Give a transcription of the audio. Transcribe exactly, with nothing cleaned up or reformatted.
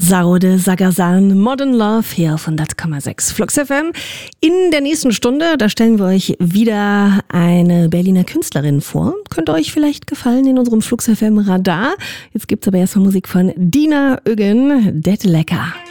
Saude Sagazan, Modern Love hier auf hundert Komma sechs Flux F M. In der nächsten Stunde, da stellen wir euch wieder eine Berliner Künstlerin vor. Könnte euch vielleicht gefallen in unserem Flux F M Radar. Jetzt gibt's aber erstmal Musik von Dina Öggen, Det Lecker.